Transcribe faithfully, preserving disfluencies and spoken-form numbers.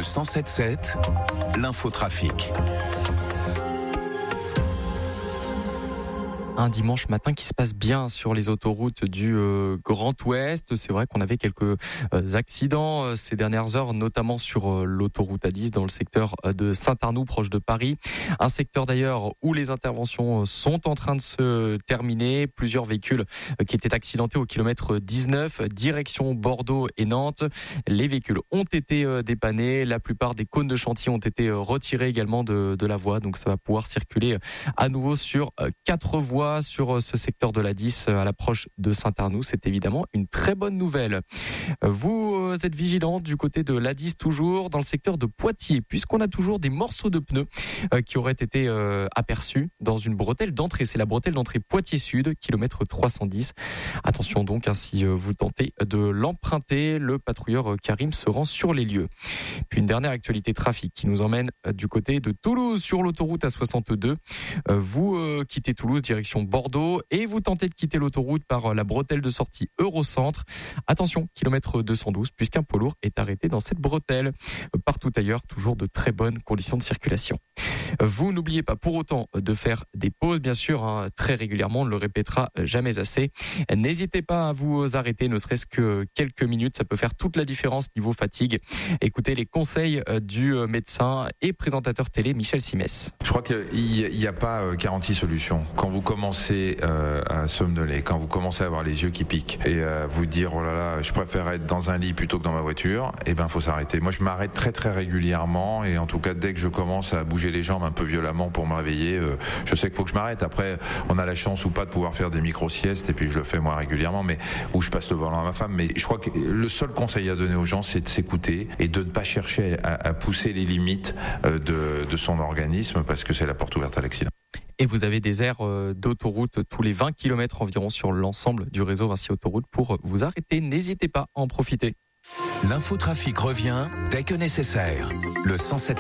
Le cent sept sept, l'infotrafic. Un dimanche matin qui se passe bien sur les autoroutes du euh, Grand Ouest. C'est vrai qu'on avait quelques euh, accidents euh, ces dernières heures, notamment sur euh, l'autoroute A dix dans le secteur euh, de Saint-Arnoux, proche de Paris. Un secteur d'ailleurs où les interventions sont en train de se terminer. Plusieurs véhicules euh, qui étaient accidentés au kilomètre dix-neuf, direction Bordeaux et Nantes. Les véhicules ont été euh, dépannés. La plupart des cônes de chantier ont été euh, retirés également de, de la voie. Donc ça va pouvoir circuler à nouveau sur euh, quatre voies sur ce secteur de l'A dix à l'approche de Saint-Arnoux. C'est évidemment une très bonne nouvelle. Vous êtes vigilants du côté de l'A dix, toujours dans le secteur de Poitiers, puisqu'on a toujours des morceaux de pneus qui auraient été aperçus dans une bretelle d'entrée. C'est la bretelle d'entrée Poitiers-Sud, kilomètre trois cent dix. Attention donc, hein, si vous tentez de l'emprunter, le patrouilleur Karim se rend sur les lieux. Puis une dernière actualité trafic qui nous emmène du côté de Toulouse sur l'autoroute A soixante-deux. Vous quittez Toulouse direction Bordeaux et vous tentez de quitter l'autoroute par la bretelle de sortie Eurocentre. Attention, kilomètre deux cent douze, puisqu'un poids lourd est arrêté dans cette bretelle. Partout ailleurs, toujours de très bonnes conditions de circulation. Vous n'oubliez pas pour autant de faire des pauses, bien sûr, hein, très régulièrement, on ne le répétera jamais assez. N'hésitez pas à vous arrêter, ne serait-ce que quelques minutes, ça peut faire toute la différence niveau fatigue. Écoutez les conseils du médecin et présentateur télé Michel Simès. Je crois qu'il n'y a pas quarante-six solutions. Quand vous commencez euh, à somnoler, quand vous commencez à avoir les yeux qui piquent et à vous dire oh là là, je préfère être dans un lit plutôt que dans ma voiture, eh ben faut s'arrêter. Moi je m'arrête très très régulièrement et en tout cas dès que je commence à bouger les jambes un peu violemment pour me réveiller, euh, je sais qu'il faut que je m'arrête. Après on a la chance ou pas de pouvoir faire des micro-siestes et puis je le fais moi régulièrement, mais où je passe le volant à ma femme. Mais je crois que le seul conseil à donner aux gens, c'est de s'écouter et de ne pas chercher à, à pousser les limites euh, de, de son organisme parce que c'est la porte ouverte à l'accident. Et vous avez des aires d'autoroute tous les vingt kilomètres environ sur l'ensemble du réseau Vinci Autoroute pour vous arrêter. N'hésitez pas à en profiter. L'infotrafic revient dès que nécessaire. Le cent sept